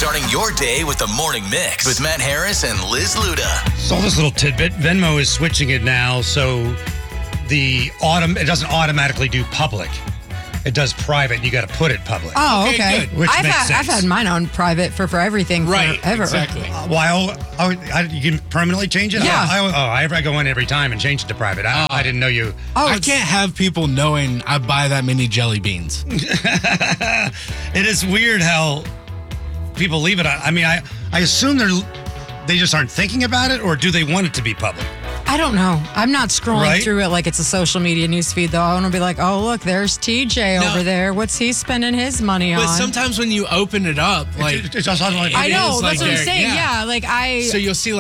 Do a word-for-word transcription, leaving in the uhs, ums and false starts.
Starting your day with the morning mix with Matt Harris and Liz Luda. Saw this little tidbit. Venmo is switching it now, so the autom- it doesn't automatically do public. It does private. You got to put it public. Oh, okay. Okay, good. Which I've makes had, sense. I've had mine on private for, for everything Right, forever. exactly. Uh, While oh, I, you can permanently change it. Yeah. I, I, oh, I go in every time and change it to private. I, I didn't know you. Oh, I it's- can't have people knowing I buy that many jelly beans. It is weird how people leave it on. I mean, I I assume they're they just aren't thinking about it, or do they want it to be public? I don't know. I'm not scrolling Right? through it like it's a social media news feed, though. I want to be like, oh, look, there's T J No. over there. What's he spending his money But on? sometimes when you open it up, like It- it's just like I it know. is That's like what I'm there- saying. yeah. Yeah. Like, I. so you'll see